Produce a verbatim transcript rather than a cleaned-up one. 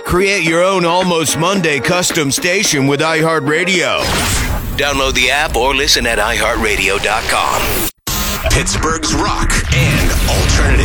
Create your own Almost Monday custom station with iHeartRadio. Download the app or listen at i heart radio dot com. Pittsburgh's rock and alternative